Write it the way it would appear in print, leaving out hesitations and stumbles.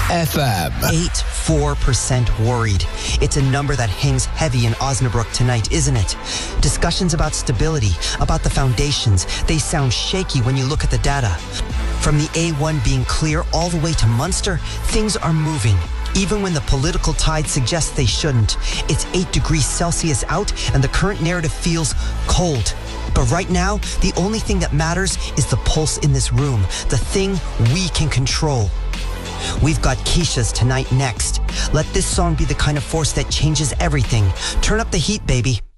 FM. 84% worried. It's a number that hangs heavy in Osnabrück tonight, isn't it? Discussions about stability, about the foundations, they sound shaky when you look at the data. From the A1 being clear all the way to Munster, things are moving. Even when the political tide suggests they shouldn't. It's 8 degrees Celsius out and the current narrative feels cold. But right now, the only thing that matters is the pulse in this room, the thing we can control. We've got Keisha's Tonight next. Let this song be the kind of force that changes everything. Turn up the heat, baby.